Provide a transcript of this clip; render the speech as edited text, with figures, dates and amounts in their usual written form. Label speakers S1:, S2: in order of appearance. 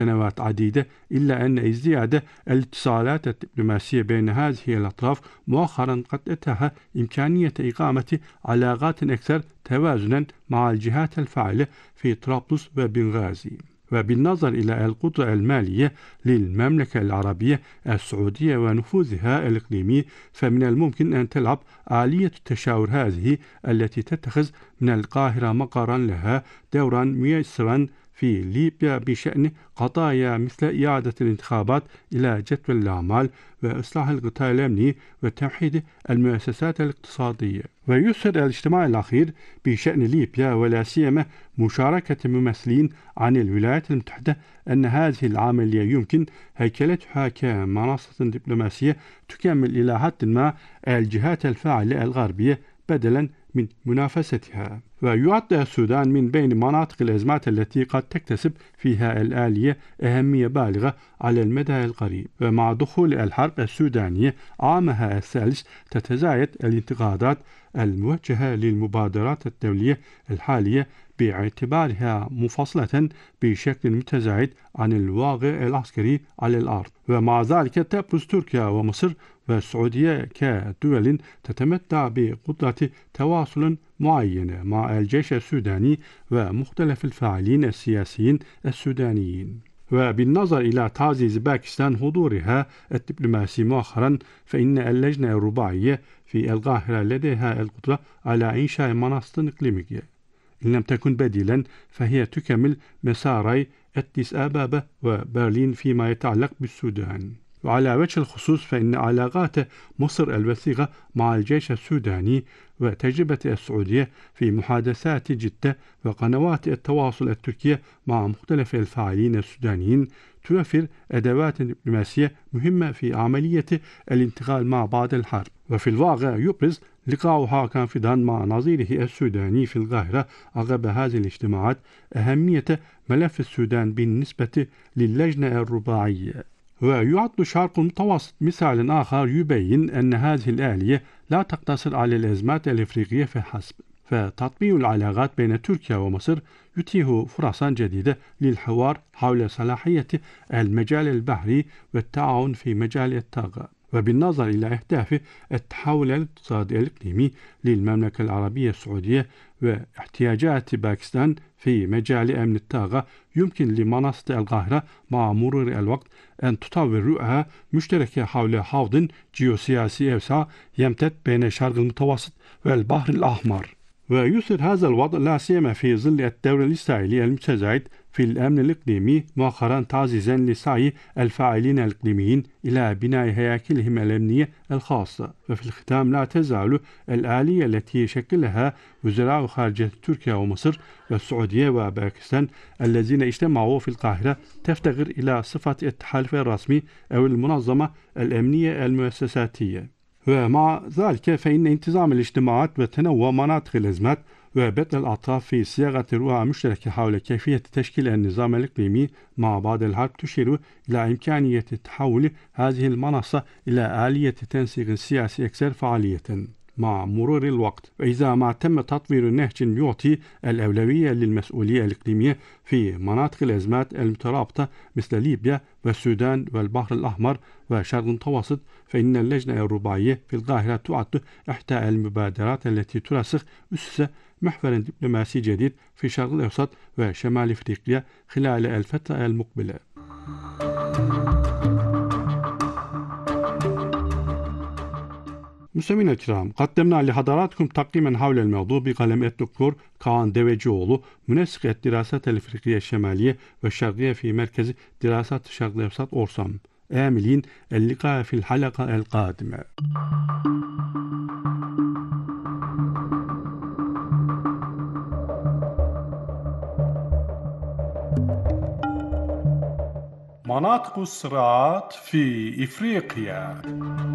S1: سنوات عديدة، إلا أن ازدياد الاتصالات الدبلوماسية بين هذه الأطراف مؤخرا قد أتاح إمكانية إقامة علاقات أكثر توازنا مع الجهات الفاعلة في طرابلس وبنغازي. وبالنظر إلى القدرة المالية للمملكة العربية السعودية ونفوذها الإقليمي، فمن الممكن أن تلعب آلية التشاور هذه التي تتخذ من القاهرة مقرا لها دورا ميسرا في ليبيا بشأن قضايا مثل إعادة الانتخابات إلى جدول الأعمال وإصلاح القطاع الأمني وتوحيد المؤسسات الاقتصادية. ويسر الاجتماع الأخير بشأن ليبيا ولا سيما مشاركة ممثلين عن الولايات المتحدة أن هذه العملية يمكن هيكلتها كمنصة دبلوماسية تكمل إلى حد ما الجهات الفاعلة الغربية بدلا من منافستها. ويعد السودان من بين مناطق الأزمات التي قد تكتسب فيها الآلية أهمية بالغة على المدى القريب. ومع دخول الحرب السودانية عامها الثالث تتزايد الانتقادات الموجهة للمبادرات الدولية الحالية باعتبارها مفصلة بشكل متزايد عن الواقع العسكري على الأرض. ومع ذلك تبرز تركيا ومصر والسعودية كدول تتمتع بقدرة تواصل معينة مع الجيش السوداني ومختلف الفاعلين السياسيين السودانيين. وبالنظر إلى تعزيز باكستان حضورها الدبلوماسي مؤخرا، فإن اللجنة الرباعية في القاهرة لديها القدرة على إنشاء منصة إقليمية إن لم تكن بديلا، فهي تكمل مساري أديس أبابا وبرلين فيما يتعلق بالسودان. وعلى وجه الخصوص فإن علاقات مصر الوثيقة مع الجيش السوداني وتجربة السعودية في محادثات جدة وقنوات التواصل التركية مع مختلف الفاعلين السودانيين توفر أدوات دبلوماسية مهمة في عملية الانتقال ما بعد الحرب. وفي الواقع يبرز لقاء هاكان فيدان مع نظيره السوداني في القاهرة عقب هذه الاجتماعات أهمية ملف السودان بالنسبة للجنة الرباعية. ويعد الشرق المتوسط مثال آخر يبين أن هذه الآلية لا تقتصر على الأزمات الإفريقية فحسب، فتطبيع العلاقات بين تركيا ومصر يتيح فرصا جديدة للحوار حول صلاحية المجال البحري والتعاون في مجال الطاقة. وبالنظر إلى أهداف التحول الاقتصادي الإقليمي للمملكة العربية السعودية واحتياجات باكستان في مجال أمن الطاقة، يمكن لمنصة القاهرة مع مرور الوقت أن تطور رؤى مشتركة حول حوض جيوسياسي أوسع يمتد بين الشرق المتوسط والبحر الأحمر. ويسر هذا الوضع لا سيما في ظل الدور الإسرائيلي المتزايد في الأمن الإقليمي مؤخرا تعزيزا لسعي الفاعلين الإقليميين إلى بناء هياكلهم الأمنية الخاصة. وفي الختام لا تزال الآلية التي شكلها وزراء خارجية تركيا ومصر والسعودية وباكستان الذين اجتمعوا في القاهرة تفتقر إلى صفة التحالف الرسمي أو المنظمة الأمنية المؤسساتية. ومع ذلك فإن انتظام الاجتماعات وتنوع مناطق الأزمات وبدء الأطراف في صياغة رؤى مشتركة حول كيفية تشكيل النظام الإقليمي مع بعد الحرب تشير إلى إمكانية تحول هذه المنصة إلى آلية تنسيق سياسي أكثر فعالية مع مرور الوقت. وإذا ما تم تطوير نهج يعطي الأولوية للمسؤولية الإقليمية في مناطق الأزمات المترابطة مثل ليبيا والسودان والبحر الأحمر والشرق المتوسط، فإن اللجنة الرباعية في القاهرة تعد إحدى المبادرات التي ترسخ أسس محور دبلوماسي جديد في الشرق الأوسط وشمال أفريقيا خلال الفترة المقبلة. مستمعينا الكرام، قدمنا لحضراتكم تقييما حول الموضوع بقلم الدكتور كان ديفيجيولو، منسق الدراسات الأفريقية الشمالية والشرقية في مركز دراسات الشرق الأوسط أورسام. آملين اللقاء في الحلقة القادمة. مناطق الصراعات في إفريقيا.